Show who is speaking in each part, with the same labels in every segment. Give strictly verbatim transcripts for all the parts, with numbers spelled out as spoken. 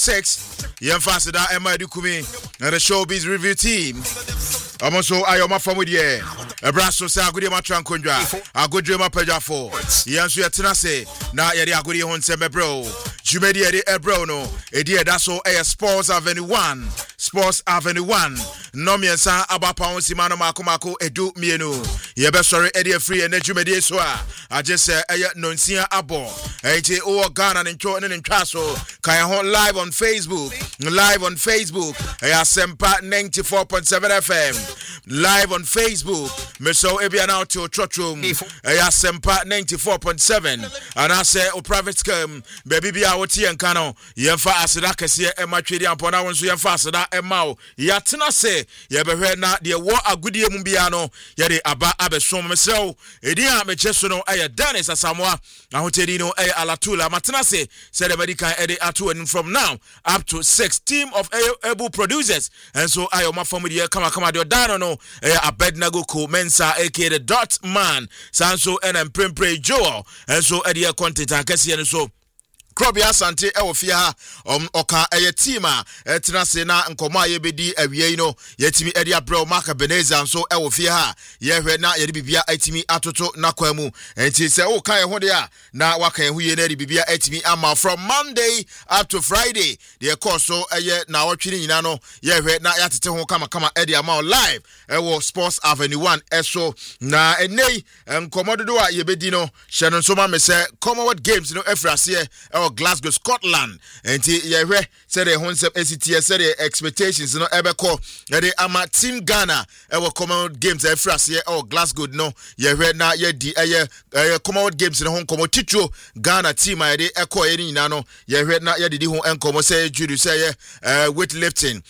Speaker 1: six. Yemfasida Emma Dukumi and the Showbiz Review team. I'm also Ayoma from with you. A brasso sa good ma trankundra. A good dream up for. Yansu Yatinase. Na Yadi Agudi Honseme bro. Jumedi Eddie Ebro no. Eddie that's all a Sports Avenue one. Sports Avenue one. Nomi and San Abapa on Simano Makomako Edu Mienu. Yebe sorry Eddie Free and Jumedi Soa. I just say Aya Nonsia Abo. Ete O Ghana and Jordan and Trasso. Kaya Hot live on Facebook. Live on Facebook. Aya Sempa ninety-four point seven F M. Live on Facebook. Meso Ebiana to Trotrum. Aya Sempa ninety-four point seven. And I say O private scam. Baby be our tea and cano. Yemfa Asidaka see Emma Tridi and Pona once you Fasada Emma. Yatina say Yebe na de war a good year Mumbiano. Yade Aba Abesom Meso. Edia Mechesono Aya Danis Asamoa. Ahotedino Aya Alatula Matinase said America Eddie Atu and from now up to six team of able producers. And so I am my family come come out your dano no Abednego Ko Mensa aka the Dot Man Sanso and M Prempre Joel and so Eddie content and Cassie and so Krobia Asante e wo fie ha um oka eye team a etina se na nkoma ye bedi awie no yetimi edi abro Mark Beneza so e wo fie ha ye hwe na ye bibia etimi atoto na kwamu enti se wo kan ye ho de a na waka ye hu ye na di bibia etimi ama from Monday up to Friday the course so eye na wotwe ni nyina no ye hwe na yatete ho kama kama edi ama live e wo Sports Avenue one eso na enei nkoma dodo a ye bedi no hye no so ma me se Commonwealth Games no efrase or Glasgow, Scotland, and Yahweh said a concept S T S said expectations no ever call the Ama Team Ghana our Commonwealth Games a phrase here or Glasgow no Yahweh na Yadi a Commonwealth Games in Hong Kong Ticho Ghana team I de echo any nano Yahweh na Yadi home and come say Judy say uh weightlifting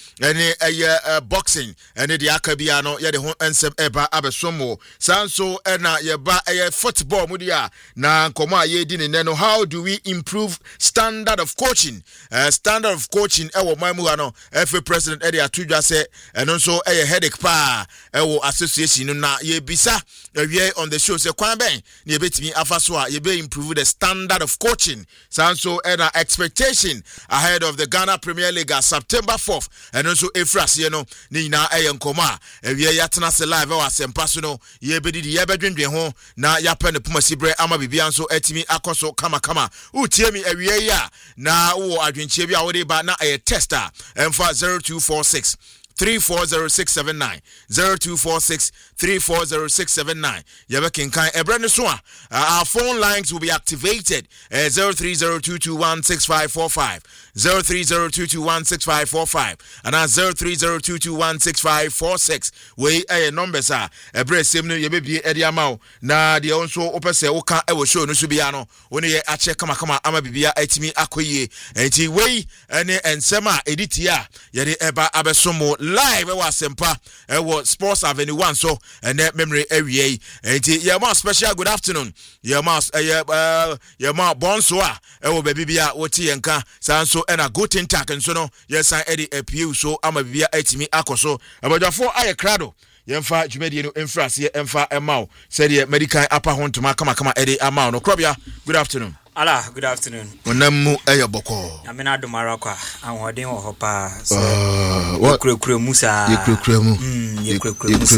Speaker 1: and a boxing and the Akabiano Yadi home and some eba abesomo Sanso and Yaba a football mudia na Koma Yedin and then how do we improve standard of coaching uh, standard of coaching ewo mamu ano F A president Eddie Atuja say and also a headache pa ewo association na ye bisa we on the show say kwan ben na betimi afaso a ye be improve the standard of coaching so and expectation ahead of the Ghana Premier League September fourth and also efrase no ni na eye nkoma we yatena se live wa sempa so no ye be di ye bedwendwen ho na ya pa ne puma sibre ama bibia so etimi akoso kama kama utie mi awie ya na wo adwenche bia wo de ba na a tester emfa zero two four six three four zero six seven nine zero two four six three four zero six seven nine Yabekin kan ebrane so a our phone lines will be activated uh, zero three zero two two one six five four five zero three zero two two one six five four five and uh, zero three zero two two one six five four six we uh, numbers are ebre sem no yebebie edi amao na de onso opese wo ka e wo show no so bia no woni ye ache kama kama ama bibia atimi akoyie enti we ene ensema editia ye de eba abesomo live e wa sempa e wo Sports Avenue one so and that memory area enti ye ma special good afternoon ye ma uh ye ma bonsoa e wo baby bia woti yenka sanso and a good intact and so no yes I Eddie apu so ama bibia atimi akoso abadafo aye krado yemfa jumedi no infrase emfa emao said ye medical upper hontuma kama kama Eddie amao no krobia good afternoon.
Speaker 2: Ala, good afternoon.
Speaker 1: Onamu eya boko.
Speaker 2: Amina do marakwa. Anwodin wo hopa.
Speaker 1: Uh, what?
Speaker 2: Yekrekre musa.
Speaker 1: Yekrekre mu.
Speaker 2: Mm, yekrekre musa.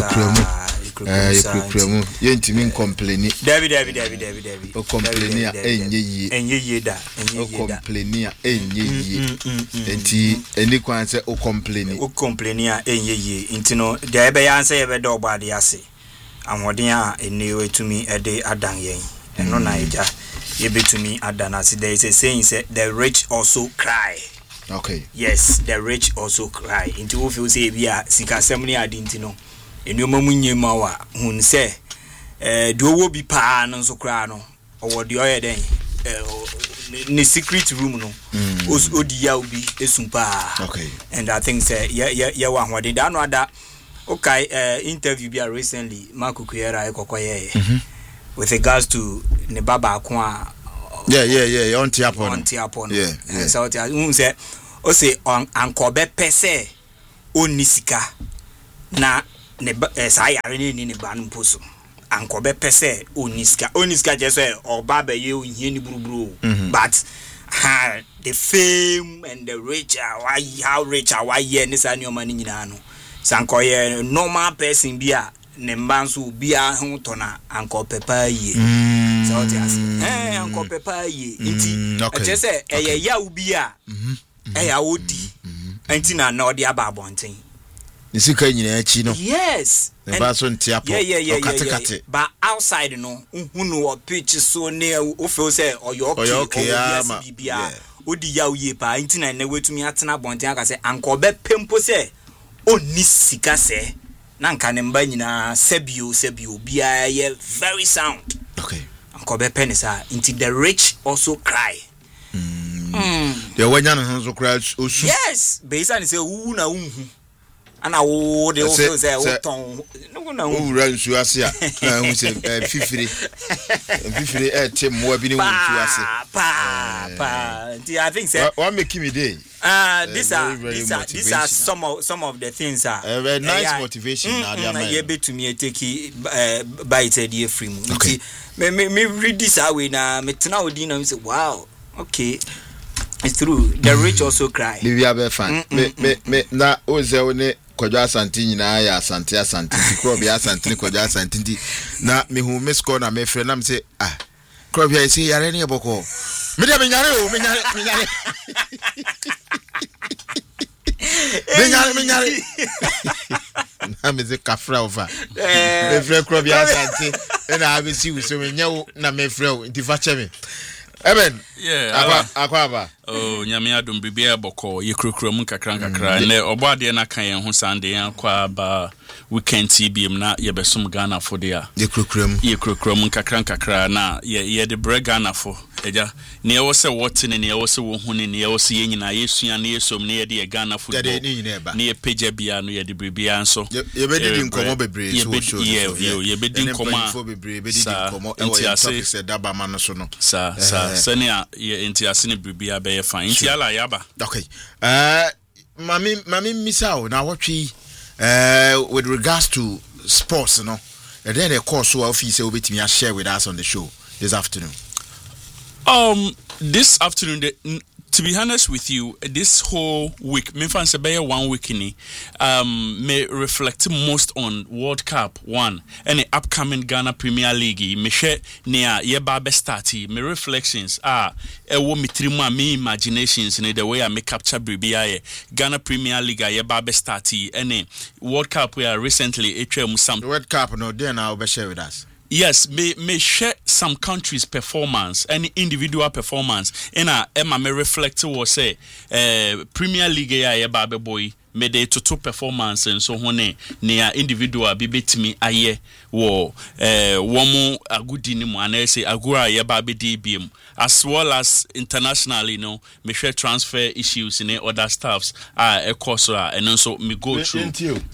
Speaker 1: Eh, yekrekre mu. Yentimi complaini.
Speaker 2: David, David, David, David, David.
Speaker 1: O complaini a enye yi.
Speaker 2: Enye yi da. Enye
Speaker 1: yi da. O complaini a enye yi. Enti eni kwan se o complaini.
Speaker 2: O complaini a enye yi. Enti no de ebe ya anse ebe do ba de ase. Anwodin a eni wetumi ede adan yen. Eno na eja. Yebetumi adanasi. There is a saying say the rich also cry.
Speaker 1: Okay.
Speaker 2: Yes, the rich also cry. Into wo feel say bia sika semni adinti no. Enuma munye ma wa hun say eh do wo bi pa no so cry no. Owo de oye den eh ni secret room no. Os odi ya obi esumpa.
Speaker 1: Okay.
Speaker 2: And I think say ya ya ya wa hwade da no ada. Okay, uh, interview bia recently Marco Kuyera ekokoye. Mhm. With regards to ne baba kwa
Speaker 1: yeah yeah yeah on tiapon
Speaker 2: on tiapon
Speaker 1: yeah yeah
Speaker 2: so un say o say on ankobe pese onisika na ne sa yare ni ni ba nposo ankobe pese onisika onisika je say o baba ye ohie ni buruburu but ha the fame and the rich why how rich are why ye ne sa ne o mani nyina no sankoye normal person bia ne mbanso bia ho to na anko pepa ye so what you say eh anko pepa ye nti e say eye yawo bia eh ya odi nti na na odi aba abonten
Speaker 1: nisika nyina achi no
Speaker 2: yes
Speaker 1: ne ba so ntia po okate kate
Speaker 2: but outside no hunu o pitch so ne o feel say oyo okay o bibia odi yawo ye pa nti na na wetumi atena abonten aka say anko be pempo say oni sika say na nka ne mba nyina sebio sebio bia ye very sound
Speaker 1: okay
Speaker 2: anko be penisa into the rich also cry
Speaker 1: mm mm the wanya no so cry osu
Speaker 2: yes beisa ni say wu na unhu ana wo de wo say wo ton no na
Speaker 1: wo wura nsu ase a na hu say fifiri fifiri e tem wo bi ni wu nsu ase
Speaker 2: pa pa I think say
Speaker 1: what make me day
Speaker 2: Uh, these uh, are these are these are some of some of the things are
Speaker 1: uh, very nice uh, motivation now
Speaker 2: they are able to me take uh, by it idea free okay me me me read this away na me tena odi na me say wow okay it's true the rich also cry
Speaker 1: live be fine me me me na oze one Kodwa Asante nyina ya Asante Asante Krobi Asante Kodwa Asante na me hu me score na me frɛ na me say ah Krobi I say yare ne boko me de me nyare o me nyare me nyare Menyare menyare na me ze kafra over me frɛ Krobi Asante na abesi wo so menya wo na me frɛ wo nti fa che me Amen.
Speaker 3: Yeah.
Speaker 1: Akwa akwa ba.
Speaker 3: Oh, nyame adom bibia boko ye krokro mu kakra kakra. Ne obade na kan ye ho sande akwa ba weekend T B M na ye besom Ghana for dia.
Speaker 1: Ye krokro mu.
Speaker 3: Ye krokro mu kakra kakra na ye ye de bre Ghana for. Eja. Ne wo se what ne ne wo se wo hu ne ne wo se ye nyina ye sua ne ye som ne ye de Ghana football. Ne ye page bia no ye de bibia nso.
Speaker 1: Ye be di nkomo bebre so show.
Speaker 3: Ye ye be di nkomo.
Speaker 1: Fo bebre be di nkomo e wo ye topic se daba ma no so no.
Speaker 3: Sa sa senia ye enti asene bibia be ye fine. Enti ala yaba.
Speaker 1: Okay. Uh mami mami misao na wotwi uh with regards to sports no. And then the course so office will be to share with us on the show this afternoon.
Speaker 3: Um, this afternoon, the, to be honest with you, this whole week, me fancy be one week in, um, may reflect most on World Cup one and the upcoming Ghana Premier League. Me share near ye babe starty. Me reflections are a wo me trima me imaginations in the way I make capture Bribia Ghana Premier League ye babe starty and World Cup where recently it some
Speaker 1: World Cup no then I'll be share with us.
Speaker 3: Yes, may may share some countries' performance, any individual performance. And I Emma may reflect was say uh Premier League ya babe boy may they to performance and so on near individual bibetimi aye wo uh womu agudi mu and say agura ya babe D B M as well as internationally, you know, may share transfer issues in other staffs ah uh, ekosora and also me go through.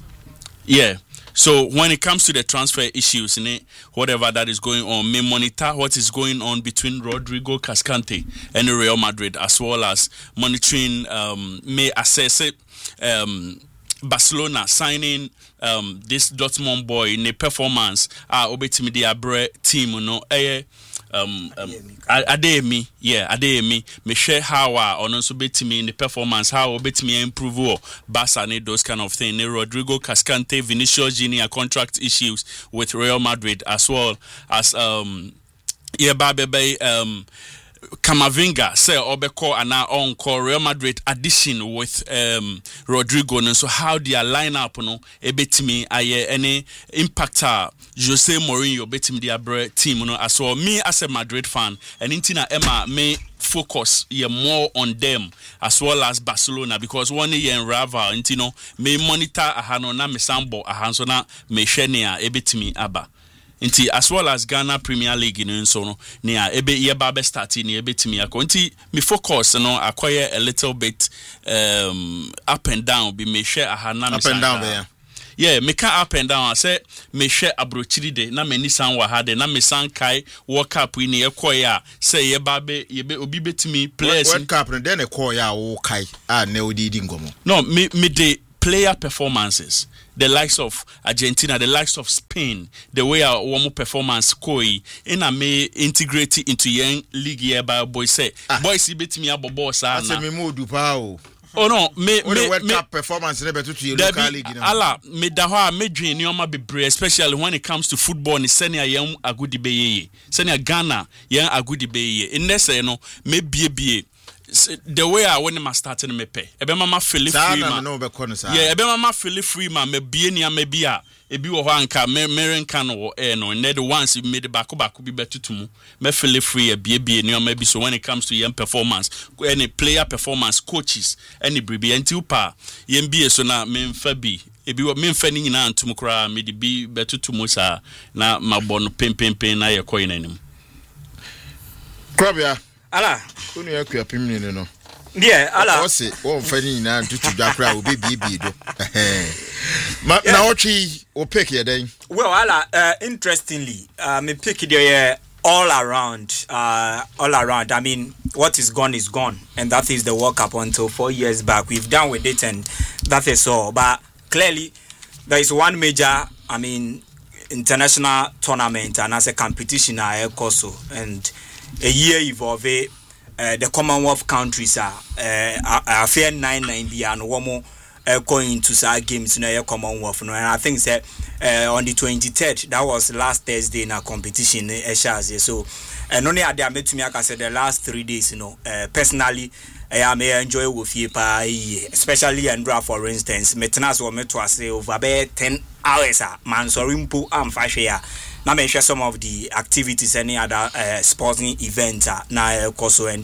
Speaker 3: Yeah. So when it comes to the transfer issues, in it, whatever that is going on, may monitor what is going on between Rodrigo Cascante and Real Madrid, as well as monitoring, um, may assess it, um, Barcelona signing um, this Dortmund boy in a performance. Ah, obetimi the Abre team, you know, eh. Um, um Ademi, yeah, Ademi, me share how uh, on also bet me in the performance, how bet me improve or Barca need those kind of thing. Rodrigo Cascante, Vinicius Junior contract issues with Real Madrid, as well as um yeah, baby um Camavinga say Obeko and now on call Real Madrid addition with um Rodrigo, and so how their lineup no a bit me I any impactor Jose Mourinho bet me their team no as well me as a Madrid fan and intina Emma may focus yeah more on them as well as Barcelona because one year in rival you know may monitor a hano na me sambo a hanso na me shenia a bit me aba. Inti as well as Ghana Premier League in so no near ebe ye babe starting ni ebe timi akọ nti me focus no acquire a little bit um up and down be me share aha na me
Speaker 1: up and down there.
Speaker 3: Yeah, me can up and down I say me share abrochiri de na me ni san wa ha de na me san kai World Cup we ni ekoya say ye babe ye be obi betimi players
Speaker 1: World Cup no den ekoya wo kai ah na odi di ngomo.
Speaker 3: No me me de player performances, the likes of Argentina, the likes of Spain, the way our one performance koi in a may integrate into young league here by boys say ah. boys see bet me abo boss ah
Speaker 1: na me mo du pa o
Speaker 3: oh no me me
Speaker 1: World Cup performance never to your local league
Speaker 3: na ala me da ho me dwen ni o ma bebre especially when it comes to football ni senior young agudi beye senior Ghana young agudi beye in this no me bie bie the way I when my starting me pay ebe mama feel free ma
Speaker 1: no be kono sa
Speaker 3: yeah ebe mama feel free ma me bie ni am bia ebi wo ho anka me merenka no eh no and the ones we made back back be betutumu me feel free e bie bie ni am be so when it comes to young performance any player performance coaches any bribi until pa yem bie so na me mfa bi ebi wo me mfa ni nyina antum kra me de bi betutumu sa na mabɔ no pempempen na ye koyi nanim
Speaker 1: Krabia
Speaker 2: ala
Speaker 1: kunu ya kwa pimni no
Speaker 2: yeah ala
Speaker 1: o se o mfani na tutu jakra obi bibi do ma na ochi o pick ye den
Speaker 2: well ala uh, interestingly uh, me pick there all around uh all around I mean what is gone is gone and that is the World Cup until four years back we've done with it and that is all but clearly there is one major I mean international tournament and as a competition I also and a year evolve uh, the Commonwealth countries are uh, a fair nine ninety and one more uh, going to say games in a Commonwealth and I think that uh, on the twenty-third that was last Thursday in a competition uh, so and only at the met to me I said the last three days you know uh, personally I may enjoy with you especially Andra for instance metnas or metro say over ten hours man sorry mpo am fashion na me share some of the activities any other uh, sporting events uh, na also and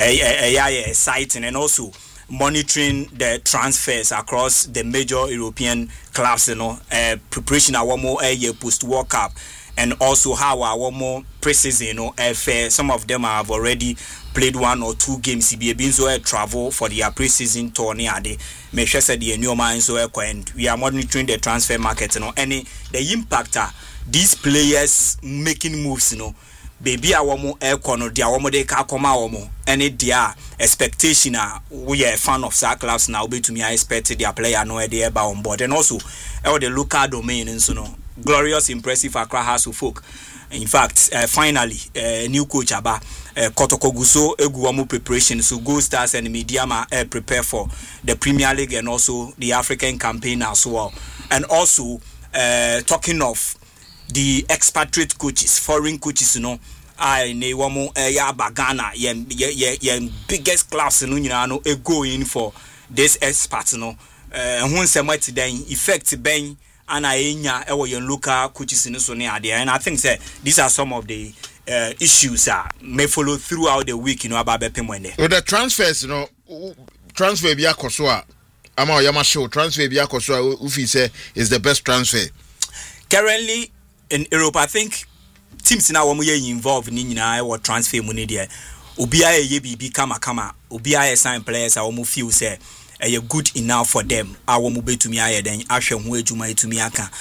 Speaker 2: uh, uh, exciting and also monitoring the transfers across the major European clubs you know uh, preparation our more a year post World Cup and also how our more pre-season you know uh, fair some of them have already played one or two games be been so uh, travel for their pre-season tour near the make sure said the new man so uh, and we are monitoring the transfer market you know any the impact uh, these players making moves you know baby our more air corner dia our de ka koma our any dia expectation uh, we are a fan of Star clubs now be to me I expect their player no dey about on board and also uh, the local domain and so no glorious impressive Accra House of Folk in fact uh, finally uh, new coach aba uh, Kotoko Guso eguwamu preparation so Go Stars and Mediama uh, prepare for the Premier League and also the African campaign as well and also uh, talking of the expatriate coaches foreign coaches you know I ne wamo uh, ya bagana ye ye ye biggest class no nyina no e go in for this expats no uh, hu nsema den effect ben ana enya e wo yen local coaches no so ne ade and I think say these are some of the uh, issues that uh, may follow throughout the week you know about Bepemwende.
Speaker 1: With the transfers you know transfer bi akoso a ama o yama show transfer bi akoso a ufi say is the best transfer
Speaker 2: currently in Europe. I think teams now when we involved in nyina or transfer money there obi a ye bibi kama kama obi a sign players a wo feel say e good enough for them a wo betumi aye den ahwe ho adwuma etumi aka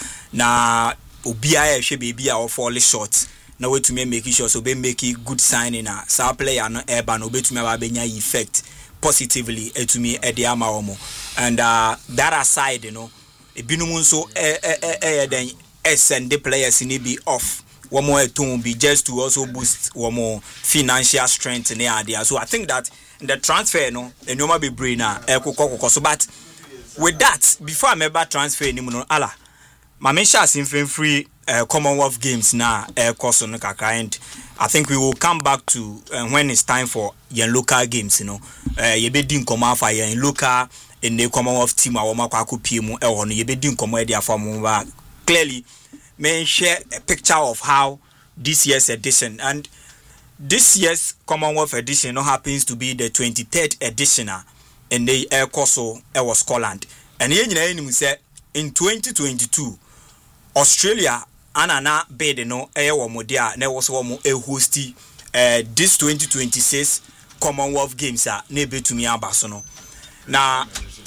Speaker 2: na obi a hwe baby a fall short na wetumi make sure so be make good signing na sa player no eba no betumi aba benya effect positively etumi e de ama wo and uh, that aside you know ebinum nso e e e den send the players in be off one more to be just to also boost one more financial strength in the idea. So I think that in the transfer no and you be brainer so but with that before I remember transfer anymore ala my mention is free uh, Commonwealth games now air course on and I think we will come back to uh, when it's time for your local games you know uh, you be doing come for your local in the Commonwealth team or makwaku P M or you be doing come there for clearly may share a picture of how this year's edition and this year's Commonwealth edition no happens to be the twenty-third edition in the air course was Scotland and you say in twenty twenty-two Australia anana bed no air modia ne was one a hosty uh, this twenty twenty-six Commonwealth games are nebe to me abasono now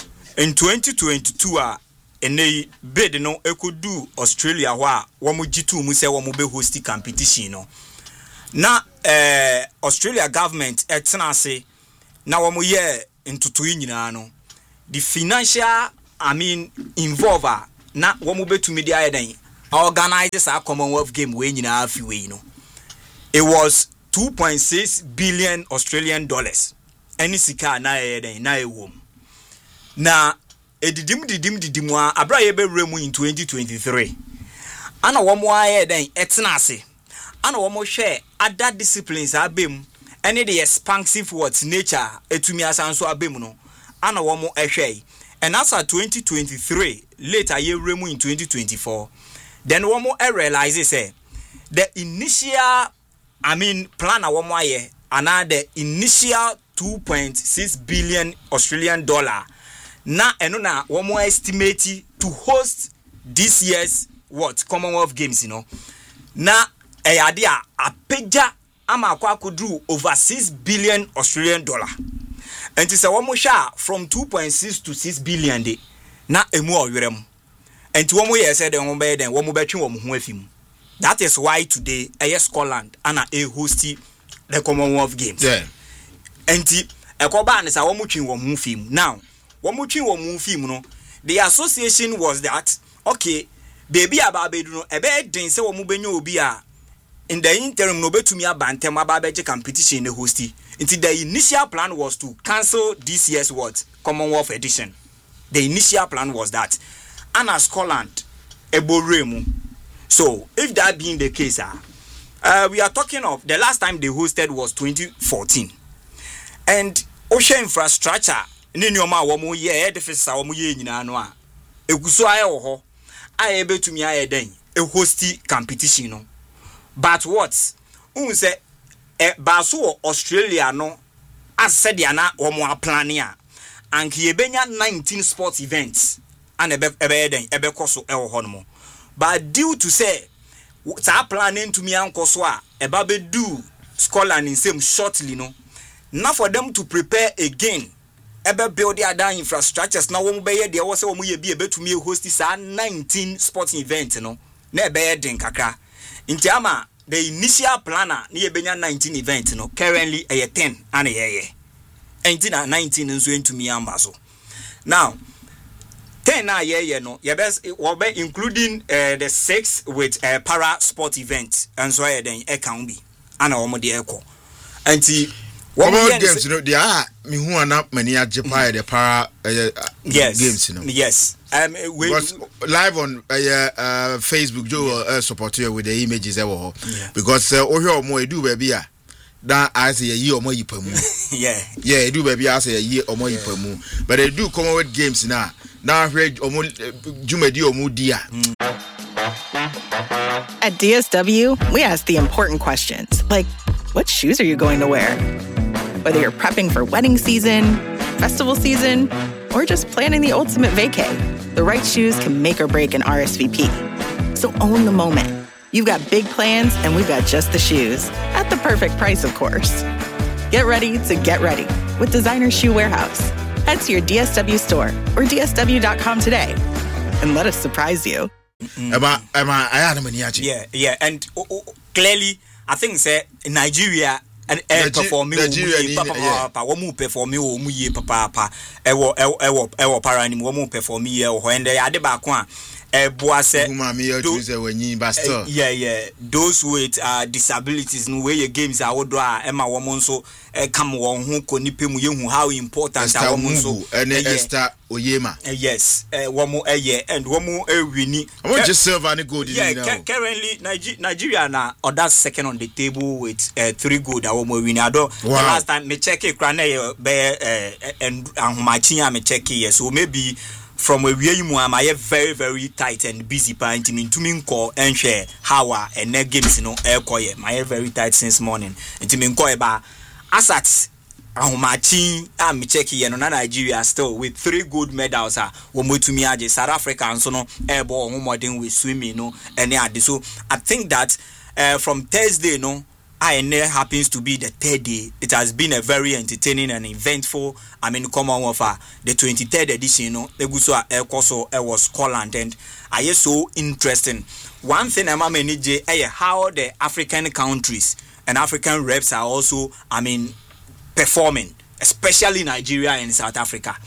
Speaker 2: in twenty twenty-two uh, and they bid no e could do Australia wa womu jitu mu say womu be host competition no na eh Australia government etena say na womu ye ntutu nyina no the financial I mean involve a na wɔn betumi de ayɛ den organize sa Commonwealth game wey nyinaa fi wey no it was two point six billion Australian dollars any sika na ayɛ den na ɛwɔ mu na edidim didim didim a abra ye be wura mu in twenty twenty-three ana wɔn ayɛ den ɛtena ase ana wɔn hwɛ other disciplines abem any the expansive what nature etumi asanso abem no ana wɔn ɛhwɛ and as at twenty twenty-three later ye wura mu in twenty twenty-four then wɔn realize say the initial I mean plan a wɔn ayɛ ana the initial two point six billion Australian dollar na eno na womo estimate to host this year's what Commonwealth Games, you know. Na eyade a apeja ama akwa kodru over six billion Australian dollar. Enti se womo sha from two point six to six billion de na emu owerem. Enti womo ye se den womo be den womo betwe womo ho afim. That is why today A S Scotland ana a hosti the Commonwealth Games. Yeah. Enti ekoba ne sa womo twen womo ho afim. Now Wamuchi wamu film no the association was that okay baby ababedu no ebe den se wamu benyo obi a in the interim no betumi abantem ababeje competition ne hosti until the initial plan was to cancel this year's what Commonwealth edition. The initial plan was that Anna Scotland eboremu. So if that being the case uh, uh, we are talking of the last time they hosted was twenty fourteen and ocean infrastructure ni nyoma wo mu ye edifisa wo mu ye nyina no a eguso aye wo ho aye betumi aye den e hosti competition no but what un say e baso Australia no asede ana wo mu plan a anke ye benya nineteen sports events and ebe ebe den ebe koso e wo ho no but due to say ta planning to me ankoso a e ba be do Scotland in same shortly no now for them to prepare again ebe build the other infrastructures na wo be ye de wo se wo ye bi ebetumi host sa nineteen sporting event no na ebe ye den kakra nti ama the initial planner na ye benya nineteen event no currently e ten and ye ye enti na nineteen nso entumi amba so now ten na ye ye no ye be wo be including uh, the six with uh, para sport event and so ye den e kan bi ana wo mo de ekọ enti
Speaker 1: Commonwealth Games, you know, they are me who are not many at Japan, the para uh,
Speaker 2: yes.
Speaker 1: games, you know.
Speaker 2: Yes. Um, we,
Speaker 1: because live on uh, uh, Facebook, Joe yeah. uh, support you with the images ever. Yeah. Because uh, oh, more do baby. That I say a year or more you per moon.
Speaker 2: Yeah.
Speaker 1: Yeah, do baby. I say a year or more you per moon. But they do Commonwealth Games now. Now I've read almost Jumedi or Mudia.
Speaker 4: At D S W, we ask the important questions like, what shoes are you going to wear? Whether you're prepping for wedding season, festival season, or just planning the ultimate vacay, the right shoes can make or break an R S V P. So own the moment. You've got big plans, and we've got just the shoes. At the perfect price, of course. Get ready to get ready with Designer Shoe Warehouse. Head to your D S W store or D S W dot com today and let us surprise you.
Speaker 1: Emma, Emma, I had a
Speaker 2: Yeah, yeah, and oh, oh, clearly, I think say Nigeria and air performing papa papa womu perform wo mu ye papa papa ewo ewo ewo para ni womu perform ye ho ende ade ba ko a e boa se yeah yeah those with uh, disabilities no way games are wodo a e ma wo mo nso e kam wo ho ko nipa mu ye hu how important are wo mo nso
Speaker 1: ene Esther Oyema
Speaker 2: yes e wo mo eye and wo mo e wini
Speaker 1: I want just serve and gold
Speaker 2: yeah currently Nigeria na other second on the table with uh, three gold that wo mo wini ado the last time me check e kra na be and ahomachi a me check yes so maybe from where we mu am I very very tight and busy pa ntimi ntumi nko enhwe how a ene games no e koye my very tight since morning ntimi nko e ba asat ahomachi am check ye no na Nigeria still with three gold medals a wo motumi age South Africa nso no e bo ho modern with swimming no ene ade so I think that uh, from Thursday no I know happens to be the third day. It has been a very entertaining and eventful, I mean, Commonwealth, the twenty-third edition, you know, Eguso Ekoso, it was Scotland, and I is so interesting. One thing I'm manage is how the African countries and African reps are also, I mean, performing, especially Nigeria and South Africa.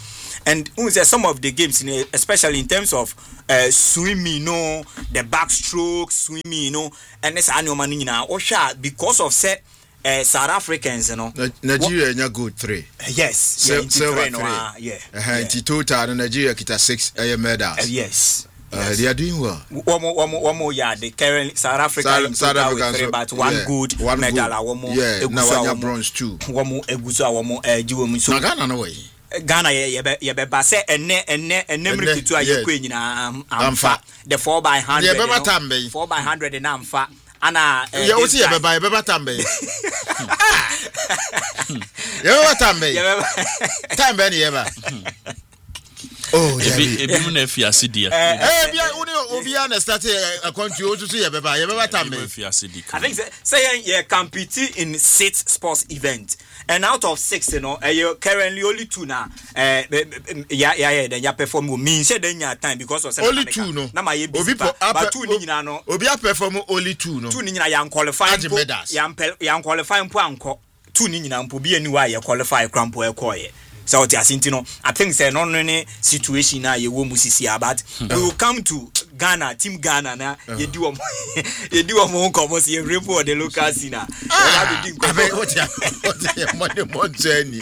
Speaker 2: And some of the games, especially in terms of uh, swimming, you know, the backstroke, swimming, you know, and this annual money now, Osha, because of set uh, South Africans, you know.
Speaker 1: Nigeria, you good three.
Speaker 2: Yes,
Speaker 1: so,
Speaker 2: yeah,
Speaker 1: silver
Speaker 2: three,
Speaker 1: three.
Speaker 2: No, uh, yeah.
Speaker 1: Uh-huh, yeah. Total, Nigeria kita six uh, medals.
Speaker 2: Uh, yes.
Speaker 1: Uh,
Speaker 2: yes.
Speaker 1: They are doing well.
Speaker 2: One more, one more, one more. Yeah, the current South Africa, South, South Africa, with three, but one yeah, good one medal. Good. One more.
Speaker 1: Yeah, now one bronze too.
Speaker 2: One more. Egusa. One more. Uh, Jiwomi. So
Speaker 1: Ghana no way.
Speaker 2: Ghana ye be ye be ba say enne enne enne mrikitu aye kwen nyina amfa the four by one hundred.
Speaker 1: Ye be batambe.
Speaker 2: four by one hundred na amfa. Ana
Speaker 1: ye wo si ye be ba ye be batambe. Ye be batambe. Ye be tambe ni ye ba. Oh,
Speaker 3: ebi ebi mu na fiase dia.
Speaker 1: Eh bia uni obi na start a country o tutu ye beba ye beba tambe.
Speaker 3: Fiase dia.
Speaker 2: I think say you compete in six sports events, and out of six, you know, uh, currently only two now. Eh yeah yeah yeah then you perform me say then your time because of
Speaker 1: only two no.
Speaker 2: Na my obi but two ni nyina no.
Speaker 1: Obi perform only two no.
Speaker 2: Two ni nyina yan qualify. Yan yan qualify mpo anko. Two ni nyina mpo bi aniwa ye qualify crampo e koye. So what you are know, I think say no any situation now you will musisi about. We will come to Ghana, Team Ghana na you do you do a more commerce you report the local scene. Ah,
Speaker 1: what ya what ya money money.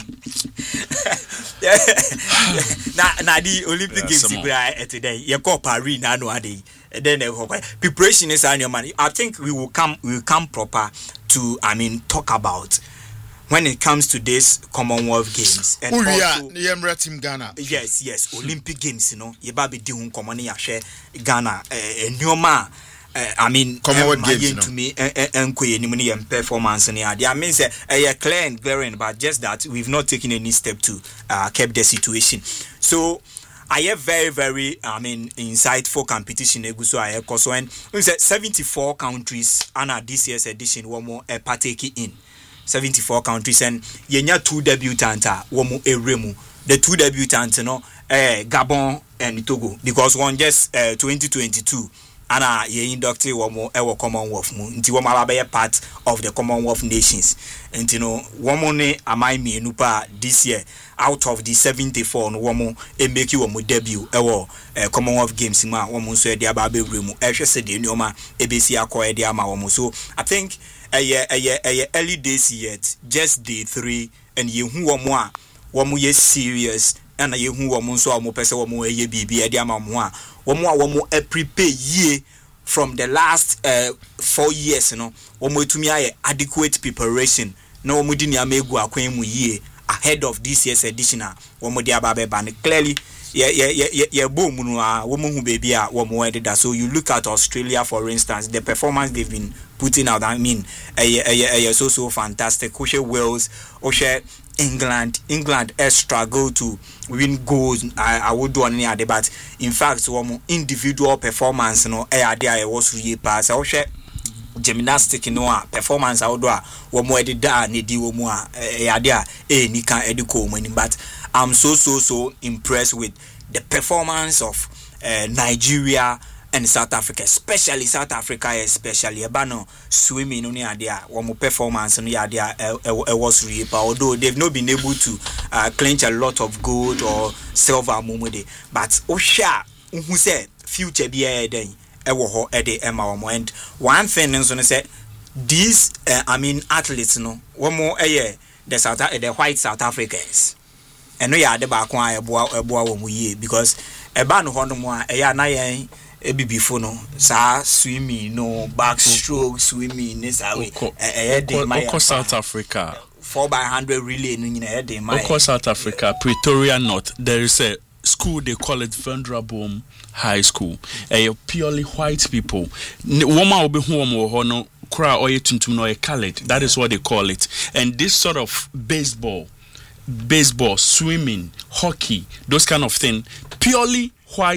Speaker 2: Na na the Olympic Games today. You call Paris na no ade. Then preparation is on your money. I think we will come we will come proper to I mean talk about when it comes to this Commonwealth Games and
Speaker 1: also yeah, Team Ghana.
Speaker 2: Yes, yes, Olympic Games, you know, you baby di hun common ya share Ghana eh nyoma I mean
Speaker 1: Commonwealth Games
Speaker 2: to me and ni performance ni I mean say eh clear and glaring but just that we've not taken any step to uh, keep the situation. So I have very, very, I mean, insightful competition. So I have so and seventy-four countries and this year's edition one more uh, partaking in. seventy-four countries and yenya two debutants womu eremu the two debutants no eh Gabon and Togo because one just uh, twenty twenty-two ana ye inducted womu e wo Commonwealth mu nti womu abaye part of the Commonwealth nations and you know womu ne amai mienu pa this year out of the seventy-four no womu e make womu debut e wo uh, Commonwealth Games ma womu so e dia ba be remu e hwese de nyoma e be si akoye de ama womu. So I think a year, a year, a year, early days yet, just day three, and you who are more, one more serious, and you who are more so more person, one more a baby, a diamond more, one more, one more a prepare year from the last uh, four years, you know, one more to me, adequate preparation, no more didn't make a queen year ahead of this year's edition, one more dear baby, and clearly. Yeah, yeah, yeah, yeah, yeah, boom, woman who baby are one more that. So you look at Australia, for instance, the performance they've been putting out. I mean, a a a so so fantastic. Oshe Wales, Oshe England, England has struggled to win goals. I I would do any other, but in fact, one individual performance, you know, a idea was really pass. Oshe gymnastic, you know, performance outdoor. One more did that, need you more a idea. Eh, Nika Ediko money, but. I'm so so so impressed with the performance of uh, Nigeria and South Africa, especially South Africa, especially Ebano swimming on the idea, one more performance on the idea was really, although they've not been able to uh, clinch a lot of gold or silver mumudi, but Osha who said future be a day, ewo ede ema and one thing is on say these uh, I mean athletes, no one more a year the South the white South Africans. And we are the back one a boa a boa we because a ban of one a ya na yen e bibi fo no sa swimming no backstroke swimming this away eh dey my
Speaker 3: South Africa
Speaker 2: four by one hundred relay no nyina dey my
Speaker 3: South Africa Pretoria North there is a school they call it Vanderboom High School a purely white people woman will be home or no cry or tuntum no a colored that is what they call it. And this sort of baseball baseball, swimming, hockey, those kind of thing, purely white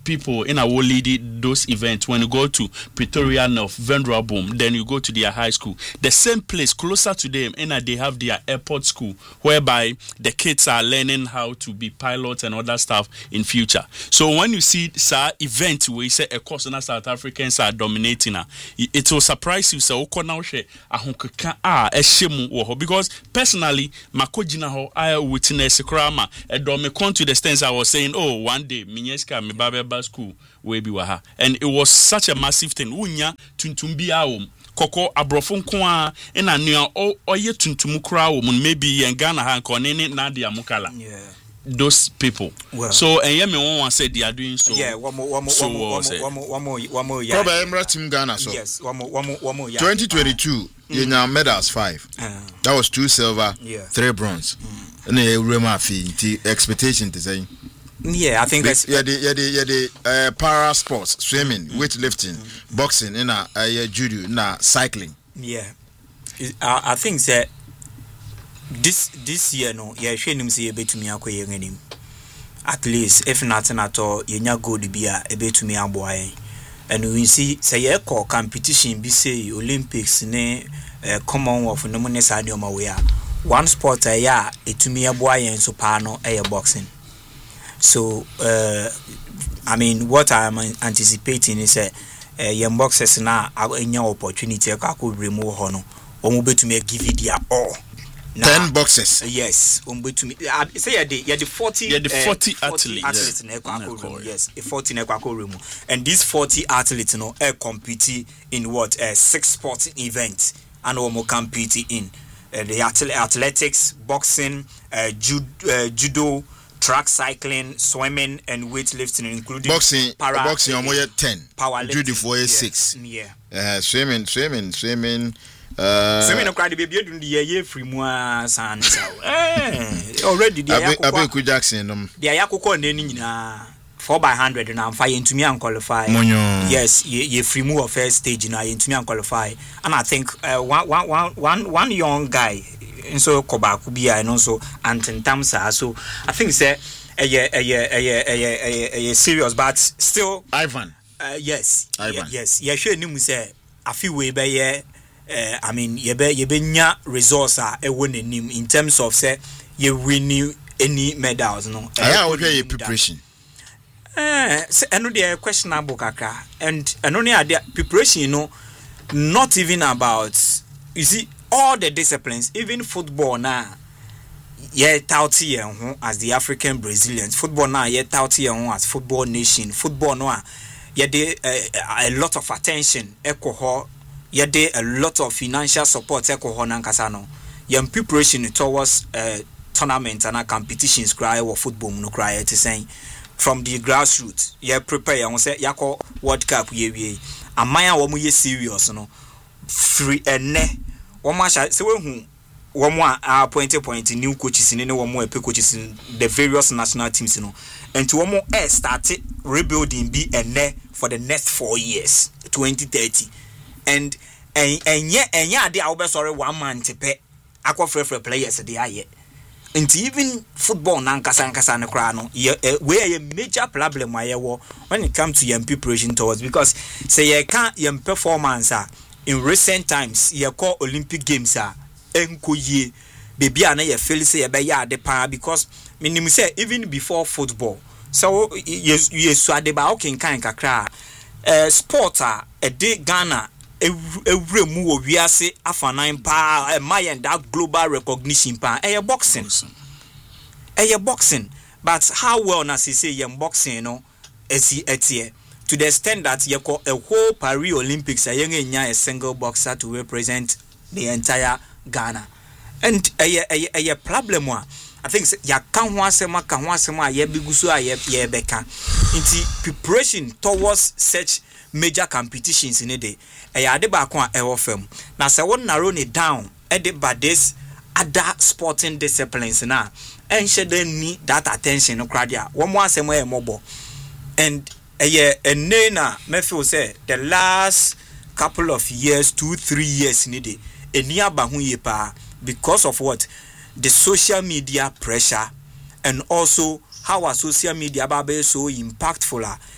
Speaker 3: people in our lead those events. When you go to Pretoria North, Vendraboom, then you go to their high school. The same place closer to them, and they have their airport school, whereby the kids are learning how to be pilots and other stuff in future. So when you see sir event where you say a course in South Africans are dominating, it will surprise you. So ah because personally, makojina ho I witness krama and do me come to the stance I was saying, oh, one day minyeska me babe school we be waha, and it was such a massive thing. Unya tuntumbi awom koko abrofo nko a na nua oye tuntumu kra wo maybe en Ghana ha nko ne na dia mukala. Yeah. Those people. Well, so and yeah, me one one said they are doing so.
Speaker 2: Yeah, one more, one more, so, one more, one more, one more, one more.
Speaker 1: Yeah. Probably Emirates Team Ghana. So
Speaker 2: yes, one more, one more, one more. Yeah.
Speaker 1: twenty twenty-two, uh, you know, medals five. Uh, that was two silver, yeah. three bronze. Mm. And the Rema fee, the expectation to say.
Speaker 2: Yeah, I think
Speaker 1: the,
Speaker 2: that's
Speaker 1: yeah the yeah the yeah the uh, para sports, swimming, mm. weightlifting, mm. boxing, and uh, uh judo, na cycling.
Speaker 2: Yeah, I, I think that. This this year no, yeah, she nim say betumi akoye nganim. At least if not at all, you nya gold bia e betumi aboa. And we see say ye call competition be say Olympics ne uh, Commonwealth no mo ne sadio ma we a. One sport a ya etumi aboa yen so pa no e boxing. So uh I mean what I am anticipating is say uh, yen boxers na anya opportunity ka ko remove ho no. Omo betumi give it their all.
Speaker 1: Ten nah, boxes.
Speaker 2: Uh, yes, um, but to me, uh, say yeah, the yeah the forty,
Speaker 3: yeah the forty,
Speaker 2: uh,
Speaker 3: forty
Speaker 2: athletes, athletes
Speaker 3: yeah.
Speaker 2: in Ekwako room. Yes, a forty in Ekwako room, and these forty athletes, you know, are competing in what uh, six sporting events, and we compete in uh, the athletics, boxing, uh, judo, uh, judo, track cycling, swimming, and weightlifting, including
Speaker 1: boxing.
Speaker 2: Para,
Speaker 1: boxing, I'm uh, ten.
Speaker 2: Powerlifting,
Speaker 1: judo for
Speaker 2: yeah,
Speaker 1: six.
Speaker 2: Yeah.
Speaker 1: Uh, swimming, swimming, swimming. Uh,
Speaker 2: so me no cry the baby do the year free mo san eh already the
Speaker 1: Abeku Jackson um
Speaker 2: the yakoko na ni nyina four by one hundred na amfa ye ntumi an qualify. Yes, ye, ye free mo of first stage na ye ntumi an qualify, and I think uh, one, one, one, one young guy so Kobaku bia and also Antentamsa. So I think say a yeah a yeah a yeah a yeah serious, but still
Speaker 1: Ivan.
Speaker 2: Uh, yes,
Speaker 1: Ivan.
Speaker 2: Yes, yeah sure nimu say I feel way by yeah. Uh, I mean, you be you be nya resource a e won anim in terms of say you win any medals no.
Speaker 1: I okay your preparation.
Speaker 2: Eh, say eno dey questionable kaka, and eno ne ade preparation you know not even about you see all the disciplines, even football now. Yeah, touty yen as the African Brazilians. Football now yeah touty yen as football nation. Football no yeah dey uh, a lot of attention echo yede a lot of financial support eko ho nankasa no yam preparation towards uh, tournament and competitions cry or football no cry to say from the grassroots ye prepare you say yakọ World Cup ye wie amaya wo mu ye serious no free ene wo ma sha se we hu wo mu a point point new coaches ni wo mu epe coaches the various national teams no and wo mu e start rebuilding be ene for the next four years twenty thirty. And and and yeah and yeah they are sorry one man to pay aqua free free players they are yet. And even football nankasa nkasa ne kra no where a major problem why when it comes to young preparation towards, because say you can't young performance uh, in recent times you call Olympic Games uh, enko ye baby ana you feel say you be ya de pa, because minimum say even before football so you you so de ba okay kan kakra uh, sport uh, a day Ghana every move we are say afanan pa e my and that global recognition pa e boxing e boxing, but how well na say yam boxing no esi etie to the extent that you call a whole Paris Olympics a young a single boxer to represent the entire Ghana, and a a a problem one I think ya kan ho asema kan ho asema ye bigusu a ye ye beka nti preparation towards such major competitions in a day e ya de ba ko e wo fam na se won narrow it down e de ba this other sporting disciplines na en she den need that attention no kradia wo mo asema e mobo, and e ye enne na me feel say the last couple of years two three years in a day eni aba ho ye pa because of what the social media pressure, and also how our social media babe so impactful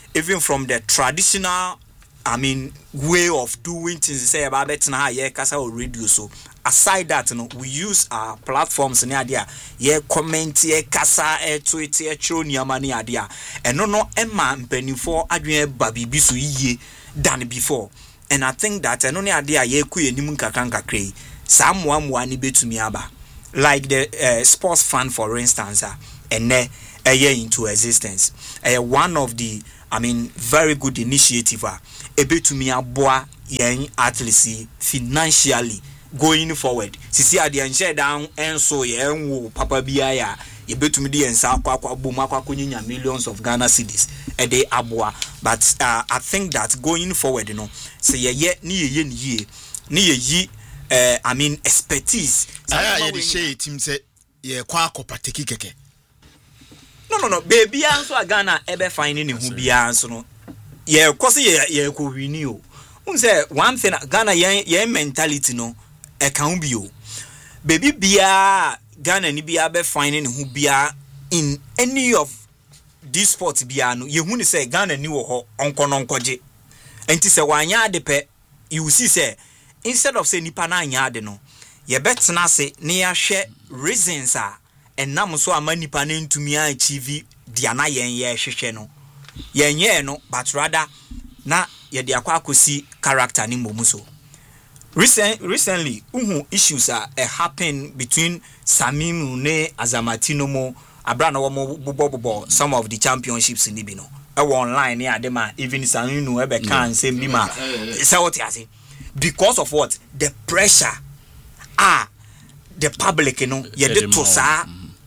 Speaker 2: even from the traditional, I mean, way of doing things. Say about it now, yeah, kasa or radio. So aside that, you know, we use our platforms in idea, yeah, comment, yeah, kasa, eh, tweet, yeah, show nyamani idea, and no, no, Emma, penny for adwene baby bisu ye than before. And I think that and only idea, yeah, kuye ni munka kanka krei. Someone wani betu miaba, like the uh, sports fund, for instance, uh, and uh, a year into existence. Uh, one of the, I mean, very good initiative. Uh, ebe to me aboa yen athletes financially going forward. Sisi ade enche down enso yen wo papa bia ya ebe to me dey ensa akwa akwa bom akwa konyinya millions of Ghana cedis e dey aboa. But uh, I think that going forward, you know, say ye ye ni ye ni ye ni ye yi uh, I mean expertise.
Speaker 1: Aya ye dey share team say ye kwa akopateki keke.
Speaker 2: No no no baby anso Ghana ebe finding ni hu bia anso no. Yeah, cause yeah, yeah, ko renew. Unse one thing Ghana yeah, yeah mentality no e kan bi o. Baby bia Ghana ni bia be finding who bia in any of these sports bia no. Ye hu ni say Ghana ni wo ho onko no nkoje. Enti say wanya ade pe you see say instead of say nipa na anya ade no, ye betena say na ya hwe reasons a enam so ama nipa na ntumi achieve dia na yen ye hwehwe no. Yenye no, but rather na yedi akwa akosi character ni momuso. Recent recently, uhu issues are uh, happen between Samimu ne Azamatino mo abrana wo mo bobo bobo some of the championships in Ibino. E online ne adema even Samimu ebe kan same ni ma. Say what you say. Because of what? The pressure ah the public, you know, yede to sa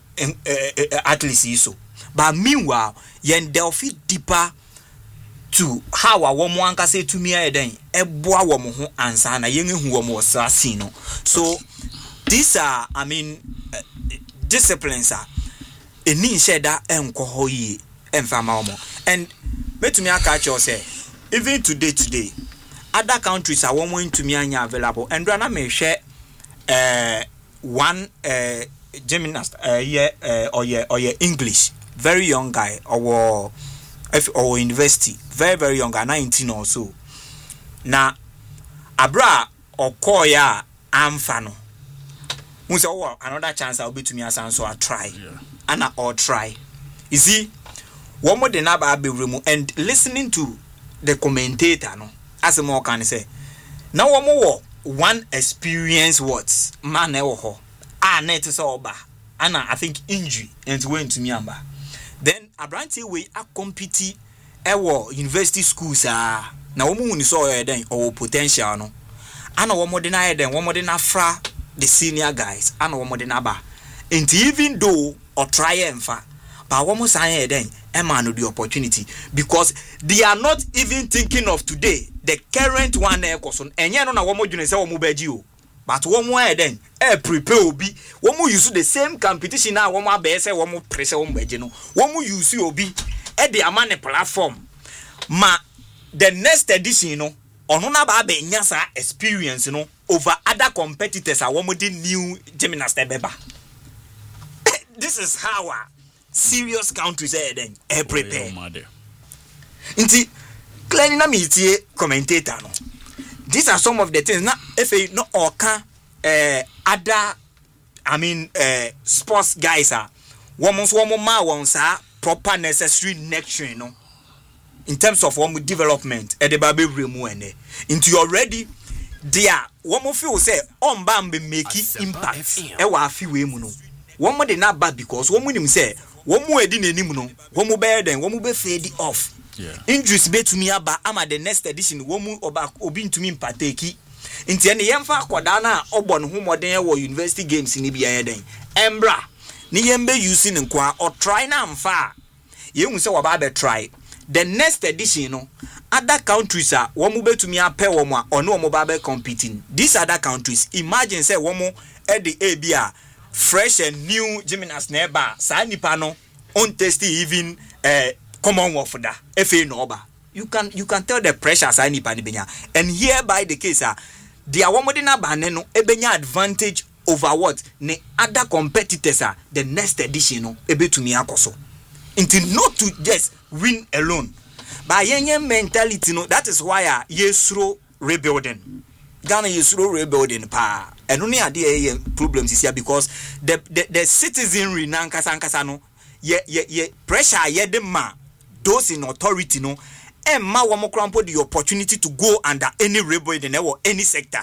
Speaker 2: at least so. But meanwhile, yen delphi deeper to how a woman can say to me, then a boa woman who answer and a young who was sino. So these are, I mean, uh, disciplines are a mean shedder and cohoye and famamo. And let me catch you say, even today, today, other countries are one to me and available, and Rana may share uh, one uh, gymnast uh, yeah, uh, or yeah, or yeah, English. Very young guy, or or university, very very young guy, nineteen or so. Na abra or koya amfano. Who say, oh, another chance I'll be to me as so I try, yeah. And I or try. You see, one more than about be removed and listening to the commentator. No, as a more can say, now one more one experience words man ewo ah net is all ba. And I think injury and went to me amba. Then Abranti we a compete ewo university schools ah na wo mu ni so then or potential no ana wo modern then wo modern afra the senior guys ana wo modern aba and even though or try emfa but wo mo san then e man no the opportunity because they are not even thinking of today the current one e koso enye no na wo mo dwene se wo mo baji o but one more then eh prepare obi one more use the same competition now one more be say one more pressure one beje no one more use obi e the amane platform ma the next edition no ono na ba be nya sa experience no over other competitors are one more the new gymnast beba. This is how uh, serious countries eh then eh prepare nti clearly na me tie commentator no. These are some of the things. Now, if you no oka uh, other, I mean, uh, sports guys are one month, one more ones are proper necessary nurturing, you know, in terms of one development. At the baby remove into you already there. One more feel say on bam be making impact. E wa fi we mu no. One more they not bad because one more him say one more edin enim no. One more better than one more be fade off. Yeah. Injuries be to me aba ama the next edition womu oba obi ntumi mpateki nti ene yemfa akoda na obon ho modern wo university games ni bia yeden embra ni yembe using nkwa or try na mfa yehu se woba be try the next edition no other countries are womu betumi ape womu a ono womu ba be competing these other countries imagine say womu e the a bia fresh and new gymnasts neba sa nipa no on test even uh, common of that F A no ba you can you can tell the pressure as any pani benya and hereby the case ah they are one more than no ebenya advantage over what ne other competitors are the next edition no ebe to me akoso until not to just win alone But yenye mentality no, that is why uh, yesro rebuilding. Ghana yesro rebuilding pa. And only idea problems is here because the the, the citizenry nankasa ankasa no ye ye ye pressure ye the ma those in authority no and ma womo krampo the opportunity to go under any rebuilding or any sector.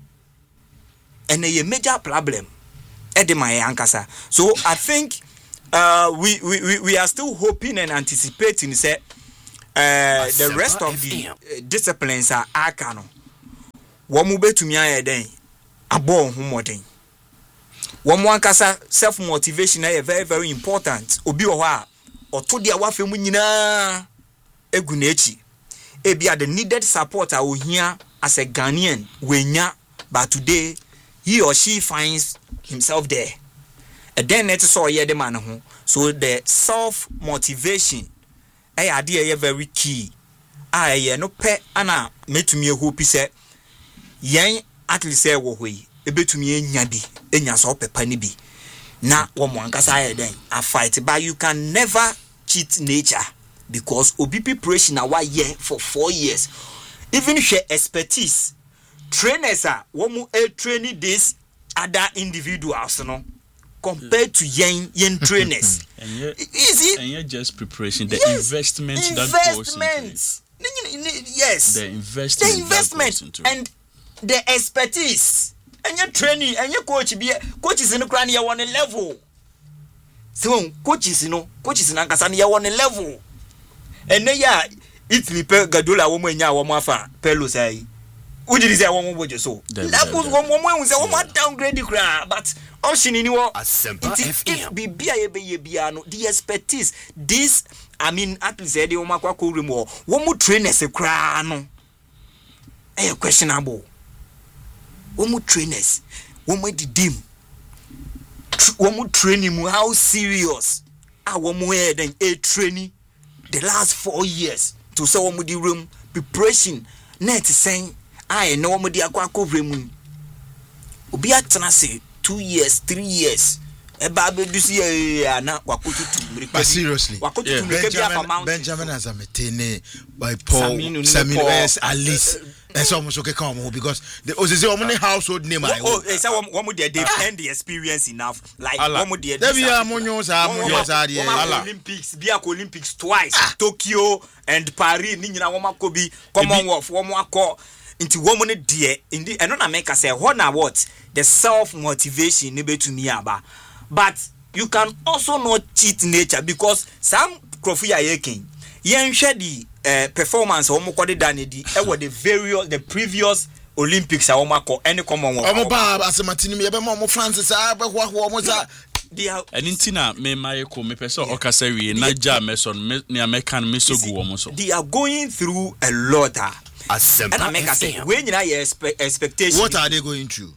Speaker 2: And a major problem at the my ankasa. So I think uh, we, we we are still hoping and anticipating say uh, the rest of the uh, disciplines are akano. Womu betumi aye den abo ho modern. Womu ankasa self motivation is very very important. Obi wo ha oto dia wafe mu nyina egu na echi. E bia the needed support a ohia as a Ghanaian wenya, but today he or she finds himself there. And then it is all yeah the man who. So the self motivation eh idea very key. Ah yeah no pe ana metumi hope say yen at least say wo hoi ebetumi enya bi enya so pepa ni bi na wo mo ankasa ya den a fight, but you can never cheat nature because obi preparation na why year for four years even share expertise trainers are womu a training this other individuals no compared to yen yen trainers. Easy
Speaker 3: and yet just preparation the
Speaker 2: yes.
Speaker 3: investment
Speaker 2: investment
Speaker 3: that goes into
Speaker 2: it. Yes,
Speaker 3: the investment
Speaker 2: the investment and the expertise and your training and your coach be coaches in the crown you on a level. So coaches you know coaches in Ankasa you on a level. And then yeah Italy pe Gadola wo mwenya wo mwafa pelo say who did say one more so levels one more we say one downgrade the crowd but option in your if be bia ye bia no the expertise this I mean at least say the one kwa ko remo one more trainers e crowd no eh questionable one more trainers one more the dim one more training how serious ah one more then a training the last four years to say one more the room preparation net saying I know mo di akwa cover mu obi atena say two years three years e ba be du see na wakotutu
Speaker 1: but seriously
Speaker 2: wakotutu
Speaker 1: yeah. Benjamin, Benjamin Azametene by Paul Saminu at least and so almost okay come because the Ozeze omni household name I
Speaker 2: oh say one mo dey depend the experience enough like one mo dey
Speaker 1: there be amonyo sa amonyo sa dey
Speaker 2: Olympics bia Olympics twice Tokyo and Paris ni nyina won makobi Commonwealth won mo akọ into woman dear in the and not make us say what now what the self motivation ne betumi aba but you can also not cheat nature because some crofia yekin yen hwe the uh, performance omo kwade dane di e were the various the previous Olympics a omo akọ any common one
Speaker 1: omo ba asematini me be mo Francis a be ho ho omo za
Speaker 3: and intina me my ko me person okasa wie na ja meson me ne American me so go omo so
Speaker 2: they are going through a lot. And I make us say when you your expe- expectation.
Speaker 1: What are they going through?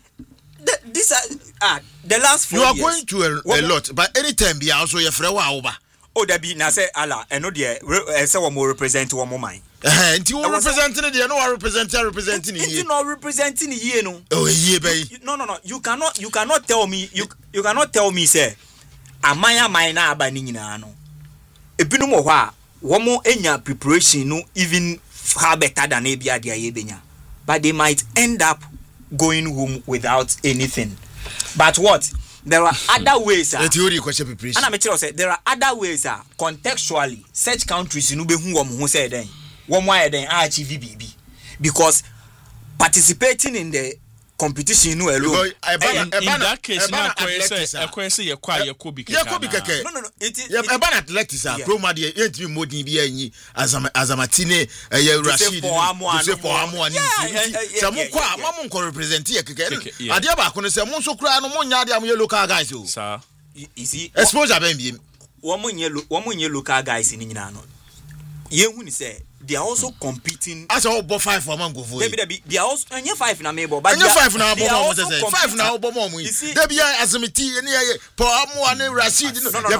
Speaker 2: The, this are ah the last four
Speaker 1: you are
Speaker 2: years,
Speaker 1: going through a, a lot, but anytime be also your friend over.
Speaker 2: Oh, there be na say Allah, and no there say one more represent one more mind.
Speaker 1: Eh, and you representing it, you know, representing representing it.
Speaker 2: You not representing it, no.
Speaker 1: Oh, yeah, baby.
Speaker 2: No, no, no. You cannot, you cannot tell me, you you cannot tell me say, amaya maina abani nyina no. Ebinu mo hwa, one more enya preparation no even. Far better than A B I D A, but they might end up going home without anything. But what? There are other ways. Uh, and I'm say there are other ways. Uh, contextually, such countries you know who say then one why then achieve B B because participating in the competition no alone.
Speaker 3: In, in that case, na kwese kwese ye kwa ye ko bi keke.
Speaker 1: Ye ko bi keke.
Speaker 2: No no no. It is.
Speaker 1: Ye ban athletics a pro ma de yentimi modin bi anyi azamatine ye Rashid. You say for amu ani. Say mo kwa ma mo ko represent ye keke. Ade ba ko no say mo so kura no mo nya de am ye local guys o.
Speaker 3: Sir.
Speaker 2: You see.
Speaker 1: Exposure ben bi.
Speaker 2: Wo mo nye wo mo nye local guys ni nyina no. Ye hu ni say they are also competing.
Speaker 1: As all bo five for man go for.
Speaker 2: They be they are also anya five na me bo. But
Speaker 1: anya five na bo mo say five na bo mo mu. They be Azamiti any for amu and Rashid.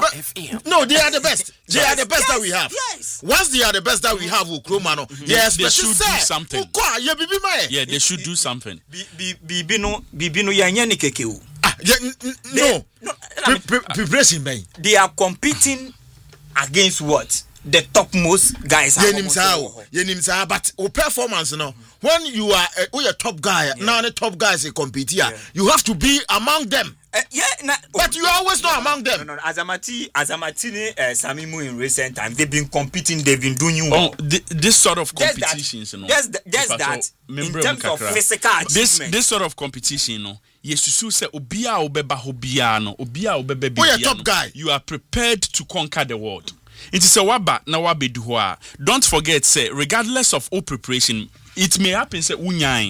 Speaker 1: No, they are the best. They are the best that we have.
Speaker 2: Yes.
Speaker 1: Once they are the best that we have with Kroma no. Yes,
Speaker 3: they should do something.
Speaker 1: Yeah, bibi mai.
Speaker 3: Yeah, they should do something.
Speaker 2: Bibi no bibi no yanya ni keke o.
Speaker 1: No. Preparation bay.
Speaker 2: They are competing against what? the topmost guys are
Speaker 1: yenim sao yenim sao but o performance no when you are uh, oh, a top guy yeah. now the top guys they compete here yeah. you have to be among them
Speaker 2: uh, yeah na,
Speaker 1: but you are always not among them
Speaker 2: no no Azamati Azamati uh, Samimu in recent times they've been competing they've been doing well.
Speaker 3: Oh, th- this sort of competitions
Speaker 2: you
Speaker 3: know
Speaker 2: just that, just that in terms of physical achievement
Speaker 3: this this sort of competition you know yesusu say obia obeba hobia no obia obeba bia
Speaker 1: no top guy
Speaker 3: you are prepared to conquer the world. It is a waba na wabedu ho. Don't forget say regardless of all preparation it may happen say unyan